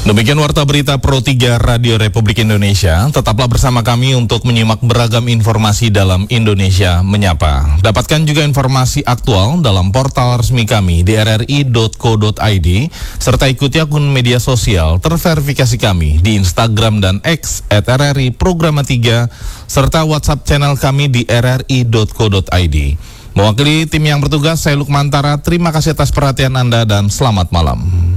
Demikian Warta Berita Pro 3 Radio Republik Indonesia. Tetaplah bersama kami untuk menyimak beragam informasi dalam Indonesia Menyapa. Dapatkan juga informasi aktual dalam portal resmi kami di rri.co.id, serta ikuti akun media sosial terverifikasi kami di Instagram dan X @RRI Programa 3, serta WhatsApp channel kami di rri.co.id. Mewakili tim yang bertugas, saya Lukman Tara. Terima kasih atas perhatian Anda dan selamat malam.